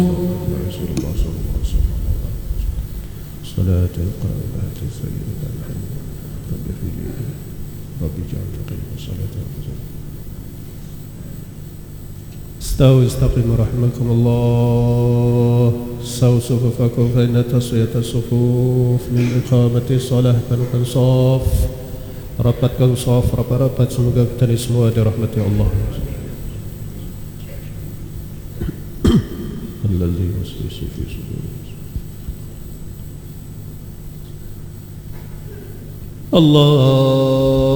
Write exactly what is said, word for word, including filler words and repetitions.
Rasulullah sallallahu alaihi wasallam. Salat al-qa'imah sayyidina Muhammad Rabbi fili Rabbi ja'al taqim salat al-qa'imah. استووا استقيموا رحمكم الله. سووا صفوفكم فإن تسوية الصفوف من إقامة الصلاة. Penuhkan saf, rapatkan saf, rapat-rapat, semoga kita ini semua dirahmati Allah. Allazi yuwaswisu fi sudur. Allah